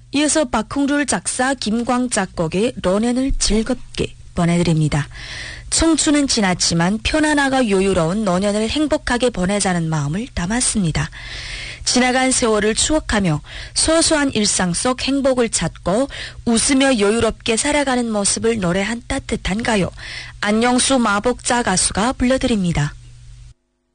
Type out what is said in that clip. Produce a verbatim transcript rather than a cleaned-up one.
이어서 박흥률 작사 김광 작곡의 런앤을 즐겁게 보내드립니다. 청춘은 지났지만 편안하고 여유로운 노년을 행복하게 보내자는 마음을 담았습니다. 지나간 세월을 추억하며 소소한 일상 속 행복을 찾고 웃으며 여유롭게 살아가는 모습을 노래한 따뜻한 가요. 안녕수 마복자 가수가 불러드립니다.